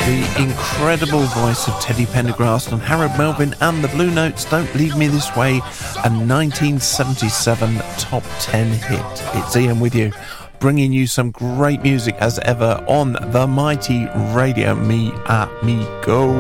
The incredible voice of Teddy Pendergrass and Harold Melvin and the Blue Notes, Don't Leave Me This Way, a 1977 top 10 hit. It's Ian with you, bringing you some great music as ever on the mighty Radio Me Go.